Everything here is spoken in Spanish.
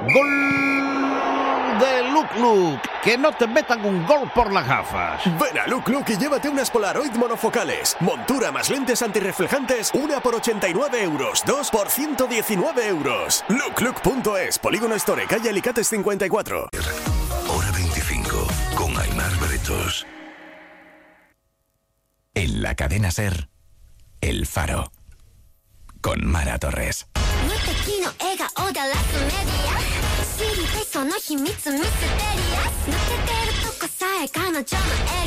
¡Gol de Luc Luc! ¡Que no te metan un gol por las gafas! Ven a Luc Luc y llévate unas Polaroid monofocales. Montura más lentes antirreflejantes, una por 89 euros, dos por 119 euros. LucLuc.es, Polígono Store, calle Alicates 54. Hora 25, con Aimar Bretos. En la cadena SER, El Faro, con Mara Torres. 知りたいその秘密ミステリアス抜けてるとこさえ彼女のエリ